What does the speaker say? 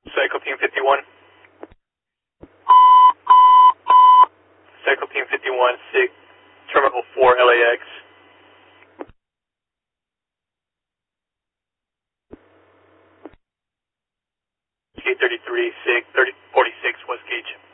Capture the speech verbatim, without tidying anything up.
Cycle Team fifty-one. Cycle Team fifty-one, SIG, Terminal four, L A X. Gate thirty-three, SIG, thirty forty-six, West Gauge.